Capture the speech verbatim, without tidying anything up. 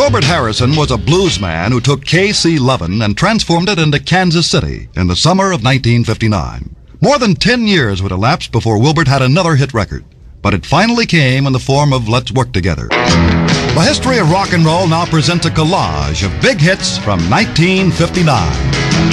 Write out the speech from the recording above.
Wilbert Harrison was a blues man who took K C Lovin' and transformed it into Kansas City in the summer of nineteen fifty-nine. More than ten years would elapse before Wilbert had another hit record, but it finally came in the form of Let's Work Together. The History of Rock and Roll now presents a collage of big hits from nineteen fifty-nine.